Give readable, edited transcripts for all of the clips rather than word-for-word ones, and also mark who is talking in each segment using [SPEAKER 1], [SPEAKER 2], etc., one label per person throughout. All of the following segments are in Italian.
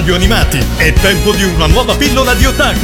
[SPEAKER 1] radio animati. È tempo di una nuova pillola di otaku.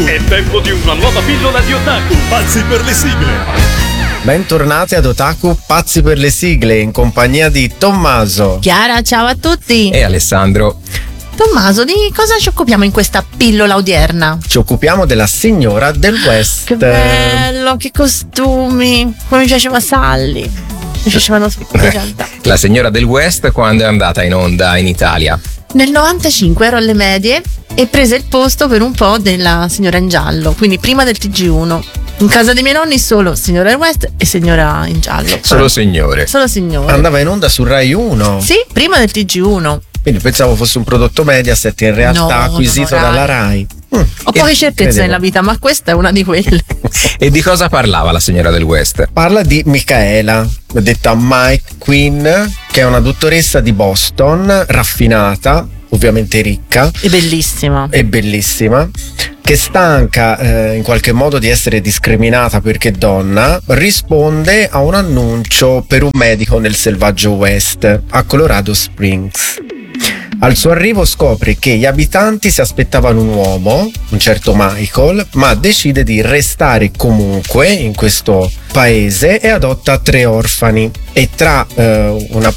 [SPEAKER 1] Pazzi per le sigle.
[SPEAKER 2] Bentornati ad Otaku Pazzi per le sigle in compagnia di Tommaso,
[SPEAKER 3] Chiara, ciao a tutti.
[SPEAKER 4] E Alessandro.
[SPEAKER 3] Tommaso, di cosa ci occupiamo in questa pillola odierna?
[SPEAKER 2] ci occupiamo della signora del West.
[SPEAKER 3] Che bello, che costumi. Come mi piaceva Sally. Mi piacevano tutti in realtà.
[SPEAKER 4] La signora del West quando è andata in onda in Italia?
[SPEAKER 3] Nel 95 ero alle medie e prese il posto per un po' della signora in giallo, quindi prima del TG1. In casa dei miei nonni solo signora del West e signora in giallo.
[SPEAKER 4] Solo signore.
[SPEAKER 3] Solo signore.
[SPEAKER 2] Andava in onda su Rai 1.
[SPEAKER 3] Sì, prima del TG1.
[SPEAKER 2] Quindi pensavo fosse un prodotto Mediaset, in realtà
[SPEAKER 3] No,
[SPEAKER 2] acquisito
[SPEAKER 3] no,
[SPEAKER 2] dalla Rai.
[SPEAKER 3] Ho poche certezze nella vita, ma questa è una di quelle.
[SPEAKER 4] E di cosa parlava la signora del West?
[SPEAKER 2] Parla di Michaela, detta Mike Quinn, che è una dottoressa di Boston, raffinata, ovviamente ricca
[SPEAKER 3] È bellissima.
[SPEAKER 2] e bellissima, che stanca in qualche modo di essere discriminata perché donna, risponde a un annuncio per un medico nel selvaggio West a Colorado Springs. Al suo arrivo scopre che gli abitanti si aspettavano un uomo, un certo Michael, ma decide di restare comunque in questo paese e adotta 3 orfani. E tra una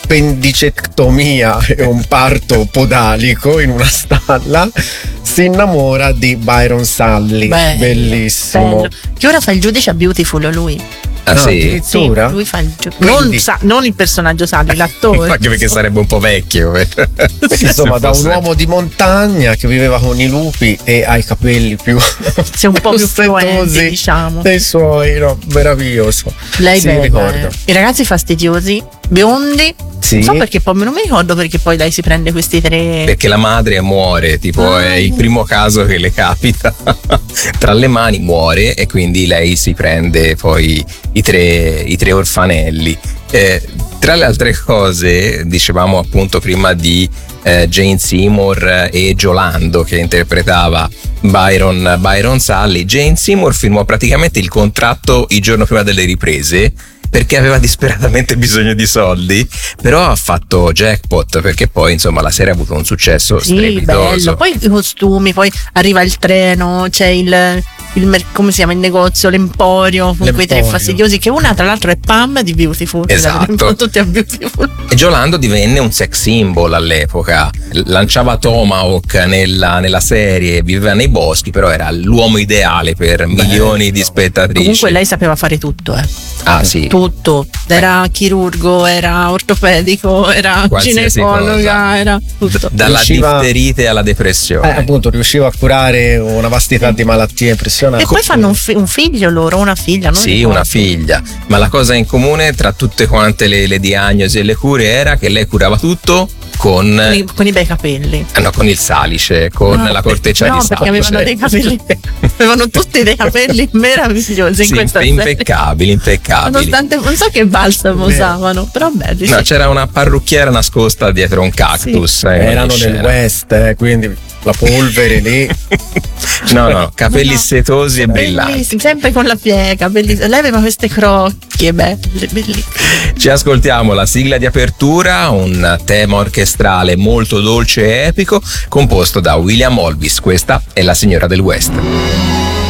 [SPEAKER 2] appendicectomia e un parto podalico in una stalla si innamora di Byron Sully. Bellissimo.
[SPEAKER 3] Bello. Che ora fa il giudice a Beautiful lui.
[SPEAKER 4] Ah,
[SPEAKER 2] No,
[SPEAKER 4] sì?
[SPEAKER 2] addirittura?
[SPEAKER 3] Sì, lui fa il giudice.
[SPEAKER 2] Quindi-
[SPEAKER 3] Non il personaggio Sally, l'attore.
[SPEAKER 4] Anche perché sarebbe un po' vecchio.
[SPEAKER 2] Insomma, da un uomo di montagna che viveva con i lupi e ha i capelli più
[SPEAKER 3] Sei un po' più
[SPEAKER 2] ostentosi
[SPEAKER 3] fluenti, diciamo.
[SPEAKER 2] dei suoi, no? Meraviglioso.
[SPEAKER 3] Lei
[SPEAKER 2] sì,
[SPEAKER 3] bella,
[SPEAKER 2] ricordo.
[SPEAKER 3] I ragazzi fastidiosi, biondi.
[SPEAKER 2] Sì.
[SPEAKER 3] Non so perché poi non mi ricordo perché poi lei si prende questi 3.
[SPEAKER 4] Perché la madre muore, tipo è il primo caso che le capita tra le mani, muore e quindi lei si prende poi i tre orfanelli. Tra le altre cose, dicevamo appunto prima di Jane Seymour e Giolando che interpretava Byron Sully. Jane Seymour firmò praticamente il contratto il giorno prima delle riprese perché aveva disperatamente bisogno di soldi, però ha fatto jackpot perché poi insomma la serie ha avuto un successo
[SPEAKER 3] Sì,
[SPEAKER 4] strepitoso.
[SPEAKER 3] bello. Poi i costumi, poi arriva il treno, c'è come si chiama il negozio, l'emporio con quei 3
[SPEAKER 2] L'Emporio.
[SPEAKER 3] fastidiosi, che una tra l'altro è Pam di Beautiful.
[SPEAKER 4] Esatto.
[SPEAKER 3] Tutti a Beautiful.
[SPEAKER 4] E Giolando divenne un sex symbol all'epoca, lanciava Tomahawk nella serie, viveva nei boschi, però era l'uomo ideale per milioni di spettatrici.
[SPEAKER 3] Comunque lei sapeva fare tutto,
[SPEAKER 4] Ah sì,
[SPEAKER 3] tutto. Era chirurgo, era ortopedico, era
[SPEAKER 4] Qualsiasi
[SPEAKER 3] ginecologa,
[SPEAKER 4] cosa.
[SPEAKER 3] era tutto.
[SPEAKER 4] dalla
[SPEAKER 2] riusciva-
[SPEAKER 4] difterite alla depressione.
[SPEAKER 2] Appunto, riusciva a curare una vastità di malattie impressionanti.
[SPEAKER 3] E poi fanno un figlio loro, una figlia, non
[SPEAKER 4] Sì,
[SPEAKER 3] ricordo.
[SPEAKER 4] una figlia, ma la cosa in comune tra tutte quante le diagnosi e le cure era che lei curava tutto con
[SPEAKER 3] Con i bei capelli.
[SPEAKER 4] con il salice, con
[SPEAKER 3] No,
[SPEAKER 4] la corteccia
[SPEAKER 3] no,
[SPEAKER 4] di
[SPEAKER 3] perché
[SPEAKER 4] salice.
[SPEAKER 3] avevano dei capelli, avevano tutti dei capelli meravigliosi in
[SPEAKER 4] Sì,
[SPEAKER 3] questa serie.
[SPEAKER 4] impeccabili.
[SPEAKER 3] Nonostante, non so che balsamo usavano, però belli.
[SPEAKER 4] No,
[SPEAKER 3] sì.
[SPEAKER 4] c'era una parrucchiera nascosta dietro un cactus.
[SPEAKER 2] Erano
[SPEAKER 4] in
[SPEAKER 2] nel
[SPEAKER 4] scena.
[SPEAKER 2] West, quindi la polvere lì.
[SPEAKER 4] No, capelli
[SPEAKER 3] No.
[SPEAKER 4] setosi e brillanti.
[SPEAKER 3] Bellissimi, sempre con la piega, bellissima. Lei aveva queste crocchie, belle, bellissime.
[SPEAKER 4] Ci ascoltiamo la sigla di apertura, un tema orchestrale molto dolce e epico composto da William Olvis. Questa è La signora del West.